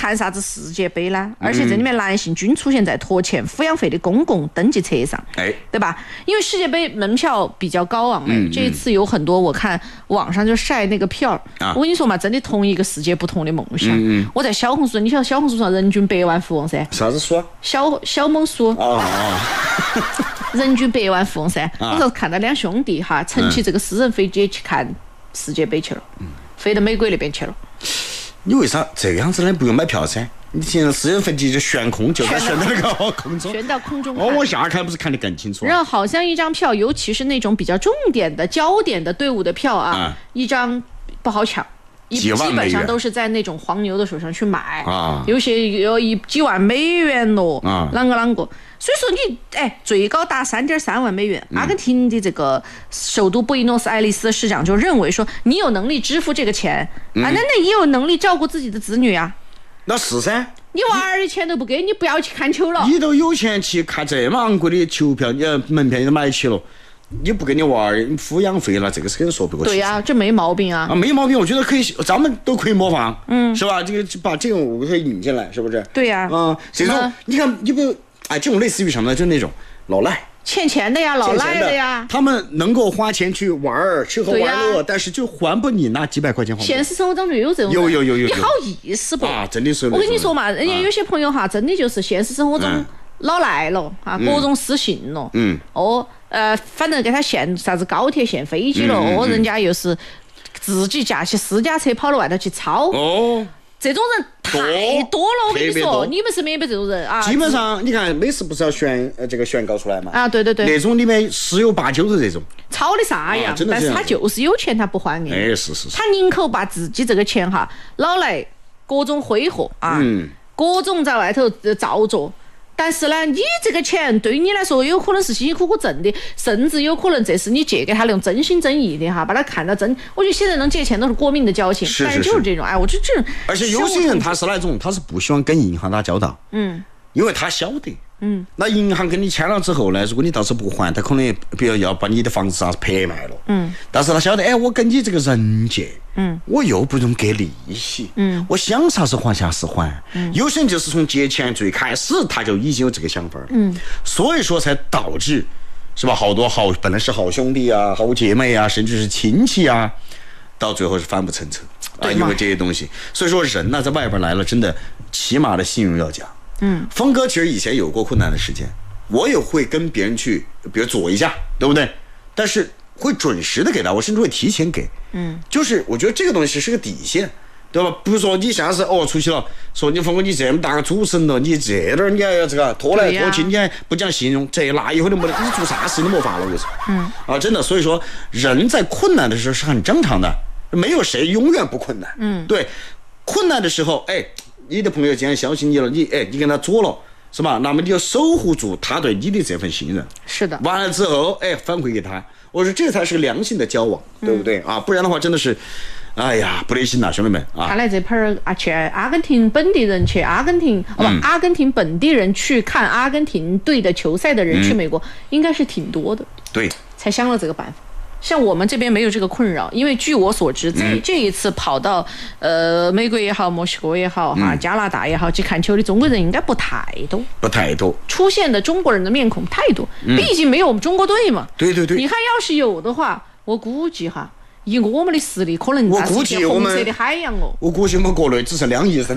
看啥子世界杯呢？而且这里面男性均出现在拖欠抚养费的公共登记册上，对吧？因为世界杯门票比较高昂，这一次有很多我看网上就晒那个票，我跟你说嘛，真的同一个世界不同的梦想。我在小红书，你晓得小红书上人均100万富翁噻？ 啥子书？ 小猛书。人均100万富翁噻！我说看到两兄弟哈，乘起这个私人飞机去看世界杯去了，飞到美国那边去了。 你为啥这样子呢？不用买票噻？你现在私人飞机就悬空，就在悬到那个空中， 悬到空中。 往下看不是看得更清楚？ 然后好像一张票，尤其是那种比较重点的焦点的队伍的票啊，一张不好抢。基本上都是在那种黄牛的手上去买有些有几万美元咯啷个，所以说你最高达3.3万美元。阿根廷的这个首都布宜诺斯艾利斯市长就认为说，你有能力支付这个钱那你有能力照顾自己的子女啊？ 那是噻， 你娃儿的钱都不给，你不要去看球了。 你都有钱去看这么昂贵的球票，门票你都买起了。你不给你娃儿抚养费了，这个是跟说不过去。 对呀，这没毛病啊。 没毛病，我觉得可以，咱们都可以模仿，是吧？这个把这种我可以引进来，是不是？ 对呀。 这种你看，你不这种类似于什么呢？就那种老赖欠钱的呀，老赖的呀， 他们能够花钱去玩儿、吃喝玩乐，但是就还不你那几百块钱。 现实生活当中有这种人，有， 你好意思不？ 真的是。 我跟你说嘛，人家有些朋友哈，真的就是现实生活中老赖了各种私信了，反正给他限啥子高铁限飞机了，人家又是自己驾起私家车跑到外头去抄，这种人太多了。我跟你说，你们身边有没有这种人啊？ 基本上你看每次不是要这个宣告出来嘛？ 对，那种里面10有8、9是这种抄的啥样，但是他就是有钱他不还你， 是， 他宁可把自己这个钱哈拿来各种挥霍各种在外头造作。但是呢，你这个钱对于你来说有可能是辛辛苦苦挣的，甚至有可能这是你借给他那种真心真意的哈，把他看到真。我觉得现在能借钱都是过命的交情，但是就是这种我觉得这种。 而且有些人他是那种，他是不喜欢跟银行打交道，因为他晓得，那银行跟你签了之后呢，如果你到时候不还，他可能比如要把你的房子啥子拍卖了，但是他晓得，我跟你这个人借，我又不用给利息，我想啥时还啥时还，有些人就是从借钱最开始他就已经有这个想法了，所以说才导致，是吧？好多本来是好兄弟啊、好姐妹啊，甚至是亲戚啊，到最后是反目成仇因为这些东西。所以说人呢，在外边来了，真的起码的信用要讲。峰哥其实以前有过困难的时间，我也会跟别人去，比如左一下，对不对？但是会准时的给他，我甚至会提前给。就是我觉得这个东西是个底线，对吧？比如说你下次出去了，说你峰哥你这么大个主持人了，你这点你还要这个拖来拖去，你还不讲信用，这那以后都没得，你做啥事都没法了，我说。真的，所以说人在困难的时候是很正常的，没有谁永远不困难。对，困难的时候，你的朋友既然相信你了，你跟他做了，是吧？那么你要守护住他对你的这份信任。是的。完了之后，反馈给他，我说这才是个良性的交往，对不对不然的话真的是，不得行了，兄弟们看来这盘去阿根廷本地人去阿根廷，阿根廷本地人去看阿根廷队的球赛的人去美国，应该是挺多的。 对。 才想了这个办法。像我们这边没有这个困扰，因为据我所知，这一次跑到美国也好、墨西哥也好、加拿大也好去看球的中国人应该不太多，出现的中国人的面孔太多，毕竟没有我们中国队嘛。 对。 你看，要是有的话，我估计以我们的实力，可能我估计红色的海洋我估计我们国内只剩2亿人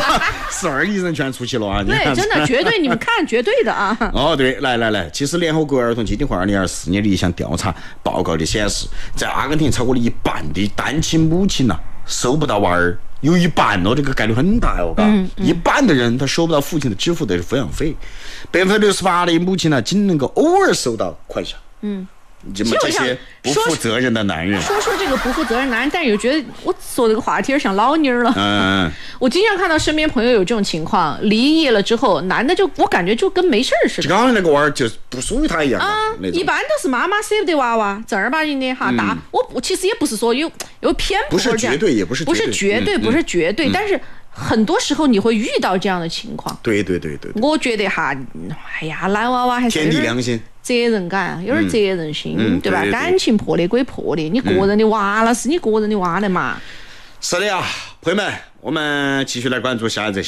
，12亿人全出去了对，真的绝对，你们看绝对的对，来，其实联合国儿童基金会2024年的一项调查报告的显示，在阿根廷超过了1半的单亲母亲收不到娃儿，有1半这个概率很大1半的人他收不到父亲的支付的抚养费，68%的母亲仅能够偶尔收到款项。这些不负责任的男人， 说这个不负责任男人，但是又觉得我说这个话题像老妮儿了。我经常看到身边朋友有这种情况，离异了之后，男的我感觉就跟没事似的。 刚刚那个娃儿就不属于他一样一般都是妈妈舍不得娃娃，正儿八经的大。我其实也不是说有偏颇， 不是绝对，也不是绝对，但是很多时候你会遇到这样的情况。 对。 我觉得男娃娃还是天地良心。 责任感，有点责任心，对吧？感情破裂归破裂，你个人的娃那是你个人的娃的嘛。 是的呀，朋友们，我们继续来关注下一则。